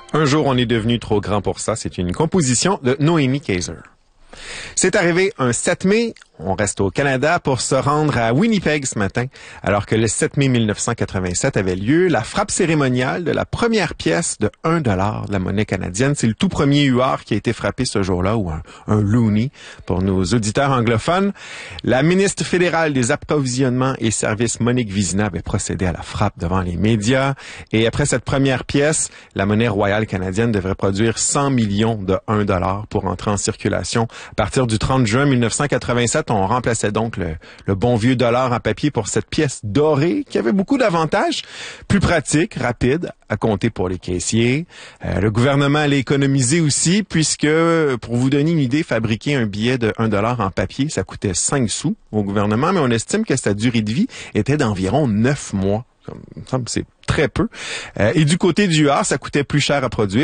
Un jour, on est devenu trop grand pour ça. C'est une composition de Noémie Kaiser. C'est arrivé un 7 mai. On reste au Canada pour se rendre à Winnipeg ce matin, alors que le 7 mai 1987 avait lieu la frappe cérémoniale de la première pièce de 1 $ de la monnaie canadienne. C'est le tout premier huard qui a été frappé ce jour-là, ou un loonie pour nos auditeurs anglophones. La ministre fédérale des approvisionnements et services, Monique Vizina, avait procédé à la frappe devant les médias. Et après cette première pièce, la monnaie royale canadienne devrait produire 100 millions de 1 $ pour entrer en circulation. À partir du 30 juin 1987, on remplaçait donc le bon vieux dollar en papier pour cette pièce dorée qui avait beaucoup d'avantages. Plus pratique, rapide, à compter pour les caissiers. Le gouvernement allait économiser aussi puisque, pour vous donner une idée, fabriquer un billet de 1 $ en papier, ça coûtait 5 sous au gouvernement, mais on estime que sa durée de vie était d'environ 9 mois. Ça me semble que c'est très peu. Et du côté du huard, ça coûtait plus cher à produire.